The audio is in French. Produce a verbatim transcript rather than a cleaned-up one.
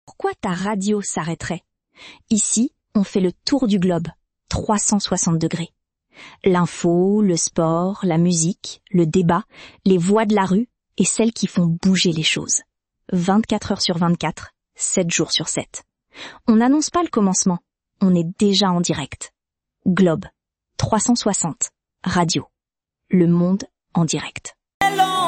Pourquoi ta radio s'arrêterait? Ici, on fait le tour du globe, trois cent soixante degrés. L'info, le sport, la musique, le débat, les voix de la rue et celles qui font bouger les choses. vingt-quatre heures sur vingt-quatre, sept jours sur sept. On n'annonce pas le commencement, on est déjà en direct. Globe, trois cent soixante, radio. Le monde en direct.